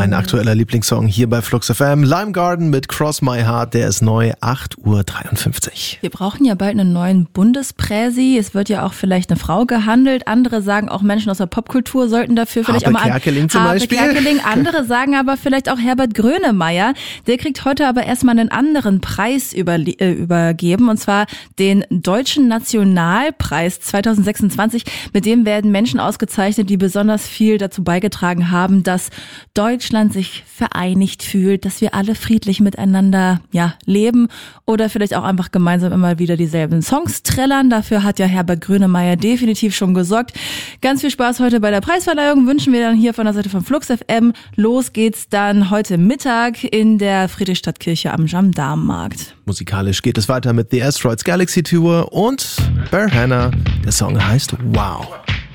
Mein aktueller Lieblingssong hier bei Flux FM. Lime Garden mit Cross My Heart, der ist neu, 8:53 Uhr. Wir brauchen ja bald einen neuen Bundespräsi. Es wird ja auch vielleicht eine Frau gehandelt. Andere sagen auch Menschen aus der Popkultur sollten dafür vielleicht Harpe auch mal Kerkeling zum Beispiel. Kerkeling. Andere sagen aber vielleicht auch Herbert Grönemeyer. Der kriegt heute aber erstmal einen anderen Preis übergeben, und zwar den Deutschen Nationalpreis 2026. Mit dem werden Menschen ausgezeichnet, die besonders viel dazu beigetragen haben, dass Deutschland sich vereinigt fühlt, dass wir alle friedlich miteinander leben oder vielleicht auch einfach gemeinsam immer wieder dieselben Songs trällern. Dafür hat ja Herbert Grönemeyer definitiv schon gesorgt. Ganz viel Spaß heute bei der Preisverleihung wünschen wir dann hier von der Seite von Flux FM. Los geht's dann heute Mittag in der Friedrichstadtkirche am Gendarmenmarkt. Musikalisch geht es weiter mit The Asteroids Galaxy Tour und Bear Hannah. Der Song heißt Wow.